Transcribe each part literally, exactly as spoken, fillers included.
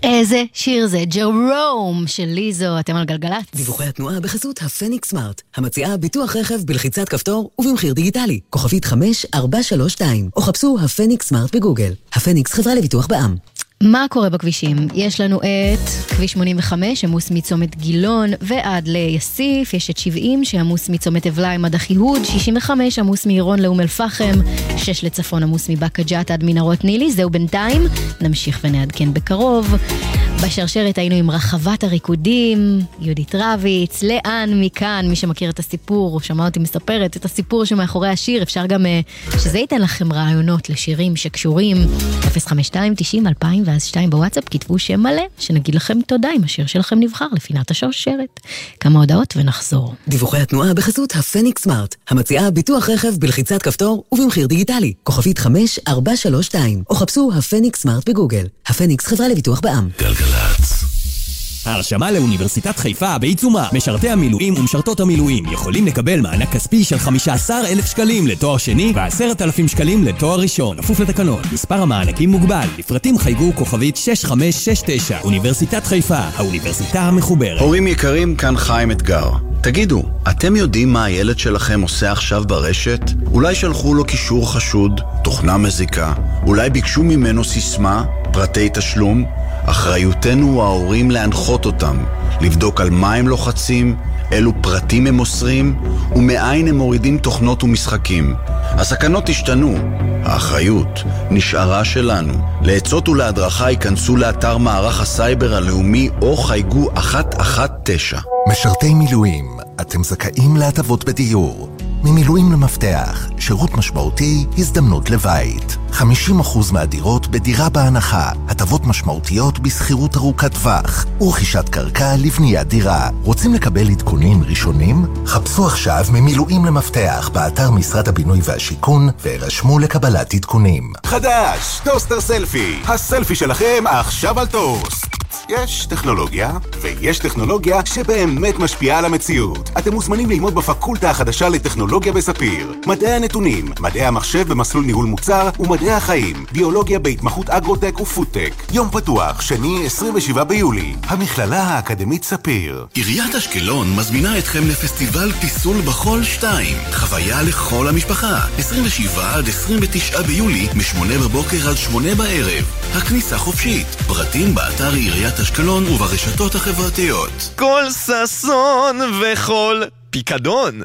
איזה שיר זה? ג'רום של ליזו, אתם על גלגלת. דיווחי התנועה בחסות הפניקס סמארט, המציעה ביטוח רכב בלחיצת כפתור ובמחיר דיגיטלי. כוכבית חמש ארבע שלוש שתיים, או חפשו הפניקס סמארט בגוגל. הפניקס חברה לביטוח בע"מ. מה קורה בכבישים? יש לנו את כביש שמונים וחמש, עמוס מצומת גילון ועד ליסיף, יש את שבעים שעמוס מצומת אבליים עד אחיהוד, שישים וחמש עמוס מעירון לאום אל פחם, שש לצפון עמוס מבאקה ג'ת עד מנהרות נילי. זהו בינתיים, נמשיך ונעדכן בקרוב. בשרשרת היינו עם רחבת הריקודים, יהודית רביץ, לאן מכאן, מי שמכיר את הסיפור, שמע אותי מספרת את הסיפור שמאחורי השיר, אפשר גם שזה ייתן לכם רעיונות לשירים שקשורים. אפס חמש שתיים תשעים אלפיים ואז שתיים בוואטסאפ, כתבו שם מלא, שנגיד לכם תודה אם השיר שלכם נבחר לפינת השרשרת. כמה הודעות ונחזור. דיווחי התנועה בחסות הפניקס סמארט, המציעה ביטוח רכב בלחיצת כפתור ובמחיר דיגיטלי. כוכבית חמש ארבע שלוש שתיים, או חפשו הפניקס סמארט בגוגל. הפניקס חברה לביטוח בע"מ. גלגלצ. ההרשמה לאוניברסיטת חיפה בעיצומה. משרתי המילואים ומשרתות המילואים יכולים לקבל מענק כספי של חמישה עשר אלף שקלים לתואר שני ועשרת אלפים שקלים לתואר ראשון. כפוף לתקנון. מספר המענקים מוגבל. לפרטים חייגו כוכבית שש חמש שש תשע. אוניברסיטת חיפה, האוניברסיטה המחוברת. הורים יקרים, כאן חיים אתגר. תגידו, אתם יודעים מה הילד שלכם עושה עכשיו ברשת? אולי שלחו לו קישור חשוד, תוכנה מזיקה, אולי ביקשו ממנו סיסמה, פרטי תשלום? אחריותנו ההורים להנחות אותם, לבדוק על מה הם לוחצים, אילו פרטים הם מוסרים, ומאין הם מורידים תוכנות ומשחקים. הסכנות השתנו, האחריות נשארה שלנו. לעצות ולהדרכה ייכנסו לאתר מערך הסייבר הלאומי או חייגו אחת אחת תשע. משרתי מילואים, אתם זכאים להטבות בדיור. ממילואים למפתח, שירות משמעותי, הזדמנות לבית. חמישים אחוז מהדירות בדירה בהנחה, הטבות משמעותיות בסחירות ארוכת טווח, ורכישת קרקע לבניית דירה. רוצים לקבל עדכונים ראשונים? חפשו עכשיו ממילואים למפתח באתר משרד הבינוי והשיכון, ורשמו לקבלת עדכונים. חדש, טוסטר סלפי. הסלפי שלכם עכשיו על טוסט. יש טכנולוגיה, ויש טכנולוגיה שבאמת משפיעה על המציאות. אתם מוזמנים ללמוד בפקולטה החדשה לטכנולוגיה בספיר. מדעי הנתונים, מדעי המחשב במסלול ניהול מוצר, ומדעי החיים, ביולוגיה בהתמחות אגרוטק ופודטק. יום פתוח, שני עשרים ושבעה ביולי. המכללה האקדמית ספיר. עיריית אשקלון מזמינה אתכם לפסטיבל פיסול בחול שתיים. חוויה לכל המשפחה. עשרים ושבעה עד עשרים ותשעה ביולי, משמונה בבוקר עד שמונה בערב. הכניסה חופשית. פרטים באתר עיריית אשקלון וברשתות החברתיות. כל ססון וכל פיקדון.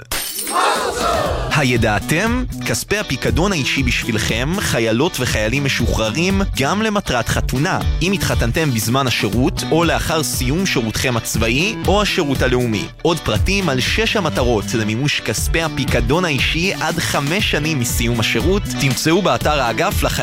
הידעתם? כספי הפיקדון האישי בשבילכם, חיילות וחיילים משוחררים, גם למטרת חתונה. אם התחתנתם בזמן השירות, או לאחר סיום שירותכם הצבאי, או השירות הלאומי. עוד פרטים על שש המטרות למימוש כספי הפיקדון האישי עד חמש שנים מסיום השירות, תמצאו באתר האגף לחיילים.